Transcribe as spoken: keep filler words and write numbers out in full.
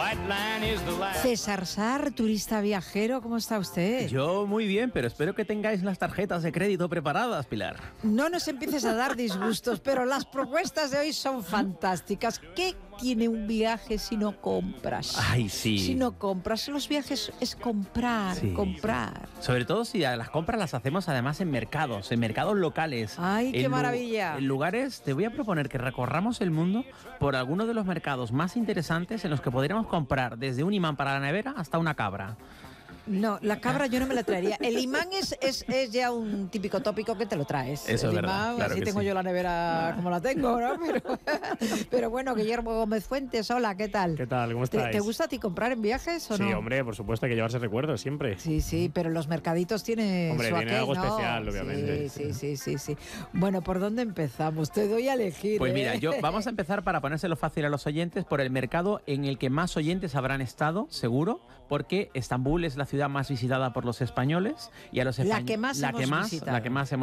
César Sar, turista viajero, ¿cómo está usted? Yo muy bien, pero espero que tengáis las tarjetas de crédito preparadas, Pilar. No nos empieces a dar disgustos, pero las propuestas de hoy son fantásticas. ¿Qué tiene un viaje si no compras? Ay, sí. Si no compras, los viajes es comprar, Sí. comprar. Sobre todo si las compras las hacemos además en mercados, en mercados locales. ¡Ay, qué En lu- maravilla! En lugares, te voy a proponer que recorramos el mundo por algunos de los mercados más interesantes en los que podríamos comprar desde un imán para la nevera hasta una cabra. No, la cabra yo no me la traería. El imán es, es, es ya un típico tópico que te lo traes. Eso el es verdad, imán, claro así que tengo sí. yo la nevera como la tengo, ¿no? Pero, pero bueno, Guillermo Gómez Fuentes, hola, ¿qué tal? ¿Qué tal? ¿Cómo ¿Te, estáis? ¿Te gusta a ti comprar en viajes o Sí, no? hombre, por supuesto, hay que llevarse recuerdos siempre. Sí, sí, pero los mercaditos tienen Hombre, su tiene aquel, algo ¿no? especial, obviamente. Sí, sí, sí, sí, sí. Bueno, ¿por dónde empezamos? Te doy a elegir. Pues ¿eh? mira, yo vamos a empezar para ponérselo fácil a los oyentes por el mercado en el que más oyentes habrán estado, seguro, porque Estambul es la ciudad más visitada por los españoles y a los La españ- que más la hemos que más, visitado. la que más hemos